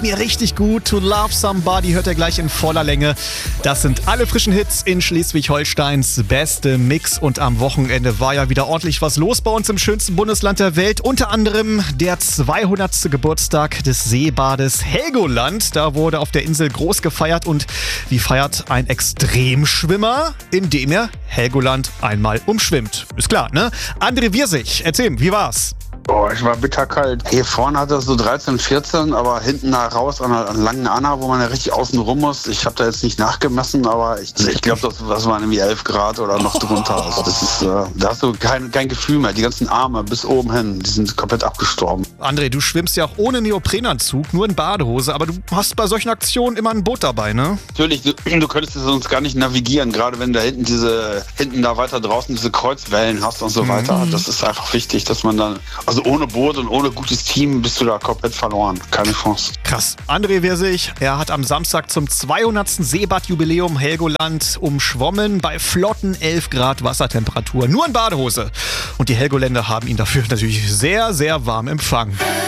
gefällt mir richtig gut. To Love Somebody hört ihr gleich in voller Länge. Das sind alle frischen Hits in Schleswig-Holsteins beste Mix. Und am Wochenende war ja wieder ordentlich was los bei uns im schönsten Bundesland der Welt. Unter anderem der 200. Geburtstag des Seebades Helgoland. Da wurde auf der Insel groß gefeiert. Und wie feiert ein Extremschwimmer? Indem er Helgoland einmal umschwimmt. Ist klar, ne? André Wirsig, erzähl, wie war's? Boah, ich war bitterkalt. Hier vorne hat das so 13, 14, aber hinten da raus an einer langen Anna, wo man ja richtig außen rum muss. Ich habe da jetzt nicht nachgemessen, aber ich glaube, das waren irgendwie 11 Grad oder noch drunter. Also das ist, da hast du kein Gefühl mehr. Die ganzen Arme bis oben hin, die sind komplett abgestorben. André, du schwimmst ja auch ohne Neoprenanzug, nur in Badehose, aber du hast bei solchen Aktionen immer ein Boot dabei, ne? Natürlich, du könntest es sonst gar nicht navigieren, gerade wenn da hinten da weiter draußen diese Kreuzwellen hast und so weiter. Das ist einfach wichtig, dass man dann, also ohne Boot und ohne gutes Team bist du da komplett verloren. Keine Chance. Krass. André Wirsig, er hat am Samstag zum 200. Seebadjubiläum Helgoland umschwommen bei flotten 11 Grad Wassertemperatur. Nur in Badehose. Und die Helgoländer haben ihn dafür natürlich sehr, sehr warm empfangen.